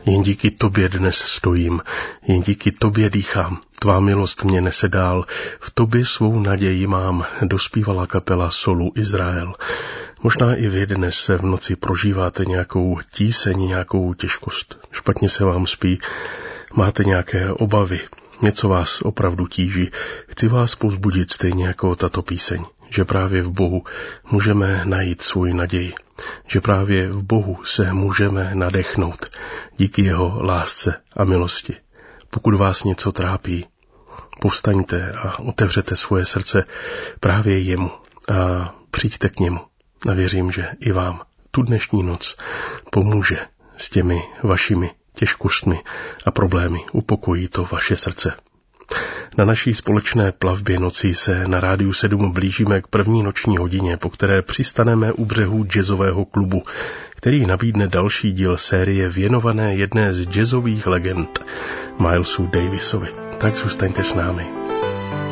Jen díky tobě dnes stojím, jen díky tobě dýchám. Tvá milost mě nese dál, v tobě svou naději mám, dospívala kapela Solu Izrael. Možná i vy dnes v noci prožíváte nějakou tíseň, nějakou těžkost. Špatně se vám spí, máte nějaké obavy, něco vás opravdu tíží. Chci vás povzbudit stejně jako tato píseň, že právě v Bohu můžeme najít svou naději, že právě v Bohu se můžeme nadechnout díky jeho lásce a milosti. Pokud vás něco trápí, povstaňte a otevřete svoje srdce právě jemu a přijďte k němu. A věřím, že i vám tu dnešní noc pomůže s těmi vašimi těžkostmi a problémy, upokojí to vaše srdce. Na naší společné plavbě nocí se na Rádiu 7 blížíme k první noční hodině, po které přistaneme u břehů jazzového klubu, který nabídne další díl série věnované jedné z jazzových legend, Milesu Davisovi. Tak zůstaňte s námi.